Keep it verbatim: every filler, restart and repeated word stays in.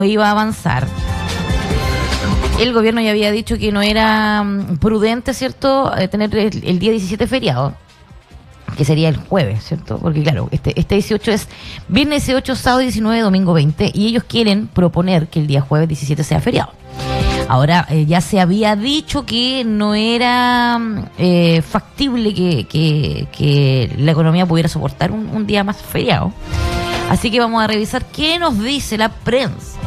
iba a avanzar. El gobierno ya había dicho que no era prudente, ¿cierto?, tener el, el día diecisiete feriado, que sería el jueves, ¿cierto? Porque claro, este, este dieciocho es viernes dieciocho, sábado diecinueve, domingo veinte, y ellos quieren proponer que el día jueves diecisiete sea feriado. Ahora, eh, ya se había dicho que no era eh, factible que, que, que la economía pudiera soportar un, un día más feriado. Así que vamos a revisar qué nos dice la prensa.